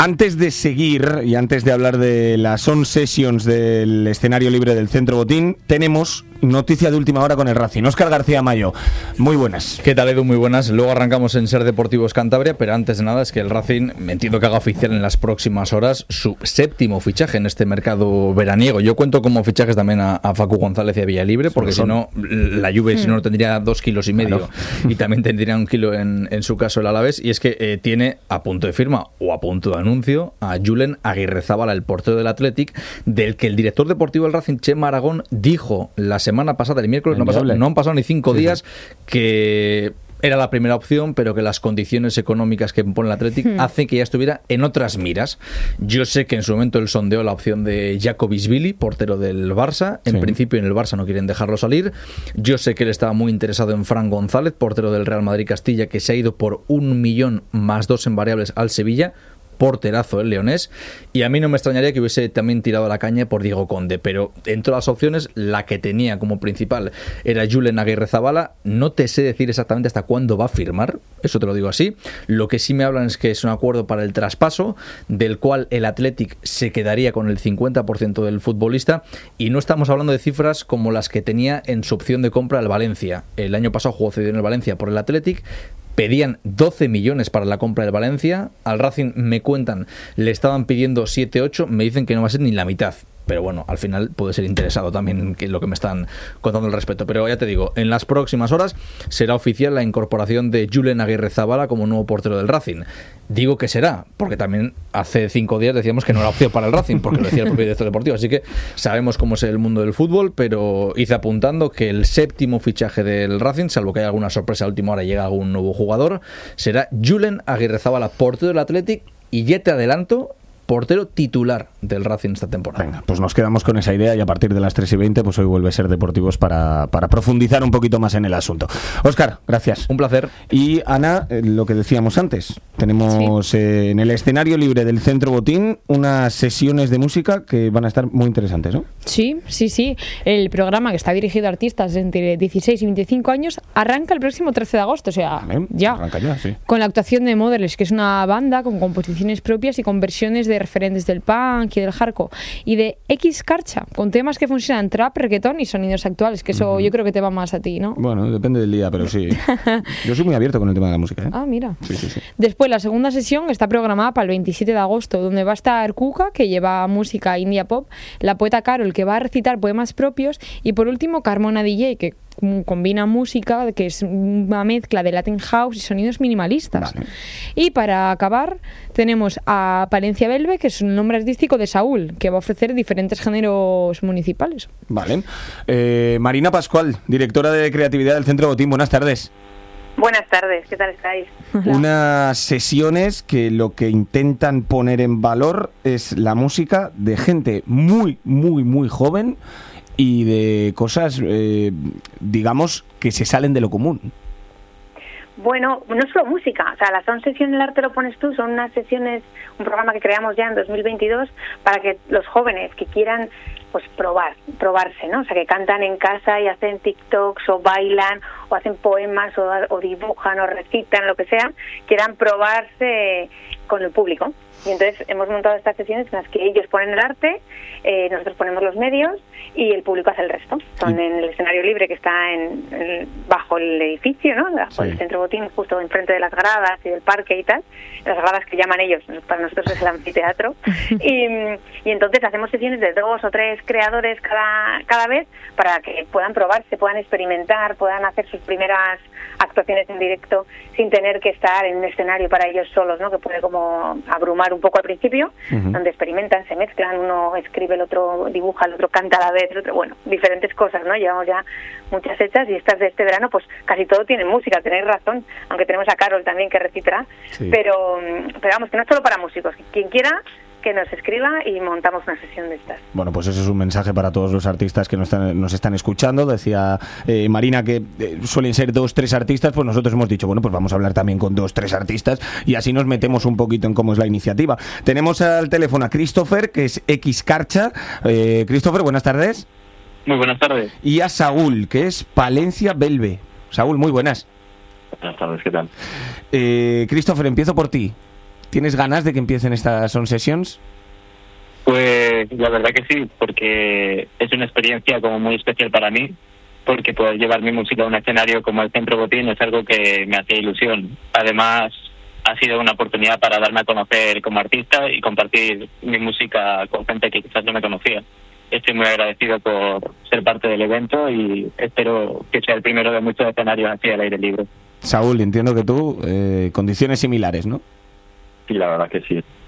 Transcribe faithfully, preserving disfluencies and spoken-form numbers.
Antes de seguir y antes de hablar de las on sessions del escenario libre del Centro Botín, tenemos noticia de última hora con el Racing. Óscar García Mayo, muy buenas. ¿Qué tal, Edu? Muy buenas. Luego arrancamos en Ser Deportivos Cantabria, pero antes de nada es que el Racing, me entiendo que haga oficial en las próximas horas su séptimo fichaje en este mercado veraniego. Yo cuento como fichajes también a, a Facu González y a Villalibre, porque si no, la Juve, mm. si no, tendría dos kilos y medio, claro. Y también tendría un kilo en, en su caso el Alavés, y es que eh, tiene a punto de firma o a punto de anuncio a Julen Aguirrezábala, el portero del Athletic, del que el director deportivo del Racing, Chema Aragón, dijo la semana pasada, el miércoles, no, pasado, no han pasado ni cinco sí, días, sí. que era la primera opción, pero que las condiciones económicas que pone el Athletic hmm. hacen que ya estuviera en otras miras. Yo sé que en su momento él sondeó la opción de Jakobisvili, portero del Barça. En sí. principio en el Barça no quieren dejarlo salir. Yo sé que él estaba muy interesado en Fran González, portero del Real Madrid Castilla, que se ha ido por un millón más dos en variables al Sevilla. Porterazo el leonés, y a mí no me extrañaría que hubiese también tirado la caña por Diego Conde, pero entre las opciones la que tenía como principal era Julen Aguirrezábala. No te sé decir exactamente hasta cuándo va a firmar, eso te lo digo así. Lo que sí me hablan es que es un acuerdo para el traspaso, del cual el Athletic se quedaría con el cincuenta por ciento del futbolista, y no estamos hablando de cifras como las que tenía en su opción de compra el Valencia. El año pasado jugó cedido en el Valencia por el Athletic. Pedían doce millones para la compra del Valencia. Al Racing, me cuentan, le estaban pidiendo siete ocho. Me dicen que no va a ser ni la mitad. Pero bueno, al final puede ser interesado también en lo que me están contando al respecto. Pero ya te digo, en las próximas horas será oficial la incorporación de Julen Aguirrezábala como nuevo portero del Racing. Digo que será, porque también hace cinco días decíamos que no era opción para el Racing, porque lo decía el propio director deportivo. Así que sabemos cómo es el mundo del fútbol, pero hice apuntando que el séptimo fichaje del Racing, salvo que haya alguna sorpresa a última hora y llega algún nuevo jugador, será Julen Aguirrezábala, portero del Athletic, y ya te adelanto, portero titular del Racing esta temporada. Venga, pues nos quedamos con esa idea y a partir de las tres y veinte pues hoy vuelve a Ser Deportivos para, para profundizar un poquito más en el asunto. Óscar, gracias. Un placer. Y Ana, eh, lo que decíamos antes, tenemos sí. eh, en el escenario libre del Centro Botín unas sesiones de música que van a estar muy interesantes, ¿no? Sí, sí, sí. El programa, que está dirigido a artistas entre dieciséis y veinticinco años, arranca el próximo trece de agosto, o sea, vale, ya. Arranca ya, sí. Con la actuación de Modelers, que es una banda con composiciones propias y con versiones de referentes del punk y del hardcore, y de X Carcha, con temas que funcionan trap, reggaetón y sonidos actuales, que eso uh-huh. yo creo que te va más a ti, ¿no? Bueno, depende del día, pero sí. Yo soy muy abierto con el tema de la música, ¿eh? Ah, mira. Sí, sí, sí. Después, la segunda sesión está programada para el veintisiete de agosto, donde va a estar Cuca, que lleva música india pop, la poeta Carol, que va a recitar poemas propios, y por último Carmona D J, que combina música que es una mezcla de Latin House y sonidos minimalistas. Vale. Y para acabar tenemos a Palencia Belve, que es un nombre artístico de Saúl, que va a ofrecer diferentes géneros municipales. Vale. Eh, Marina Pascual, directora de creatividad del Centro Botín, buenas tardes. Buenas tardes, ¿qué tal estáis? Unas sesiones que lo que intentan poner en valor es la música de gente muy, muy, muy joven y de cosas, eh, digamos, que se salen de lo común. Bueno, no solo música, o sea, las son sesiones El Arte lo pones tú, son unas sesiones, un programa que creamos ya en dos mil veintidós para que los jóvenes que quieran pues probar, probarse, ¿no? O sea, que cantan en casa y hacen TikToks o bailan o hacen poemas o, o dibujan o recitan, lo que sea, quieran probarse con el público. Y entonces hemos montado estas sesiones en las que ellos ponen el arte, eh, nosotros ponemos los medios y el público hace el resto. Son en el escenario libre que está en, en bajo el edificio, ¿no? Bajo sí. el Centro Botín, justo enfrente de las gradas y del parque y tal. Las gradas que llaman ellos, para nosotros es el anfiteatro. y, y entonces hacemos sesiones de dos o tres creadores cada, cada vez para que puedan probarse, puedan experimentar, puedan hacer sus primeras actuaciones en directo sin tener que estar en un escenario para ellos solos, ¿no? Que puede como abrumar un poco al principio, uh-huh. donde experimentan, se mezclan, uno escribe, el otro dibuja, el otro canta a la vez, el otro, bueno, diferentes cosas, ¿no? Llevamos ya muchas hechas y estas de este verano, pues casi todo tiene música, tenéis razón, aunque tenemos a Carol también que recitará, sí. pero, pero vamos, que no es solo para músicos, quien quiera que nos escriba y montamos una sesión de estas. Bueno, pues eso es un mensaje para todos los artistas que nos están, nos están escuchando. Decía eh, Marina que eh, suelen ser dos, tres artistas, pues nosotros hemos dicho, bueno, pues vamos a hablar también con dos, tres artistas y así nos metemos un poquito en cómo es la iniciativa. Tenemos al teléfono a Christopher, que es X Carcha. Eh, Christopher, buenas tardes. Muy buenas tardes. Y a Saúl, que es Palencia Belve. Saúl, muy buenas. Buenas tardes, ¿qué tal? Eh, Christopher, empiezo por ti. ¿Tienes ganas de que empiecen estas On Sessions? Pues la verdad que sí, porque es una experiencia como muy especial para mí, porque poder llevar mi música a un escenario como el Centro Botín es algo que me hacía ilusión. Además, ha sido una oportunidad para darme a conocer como artista y compartir mi música con gente que quizás no me conocía. Estoy muy agradecido por ser parte del evento y espero que sea el primero de muchos escenarios así al aire libre. Saúl, entiendo que tú, eh, condiciones similares, ¿no? Sí, la verdad que sí.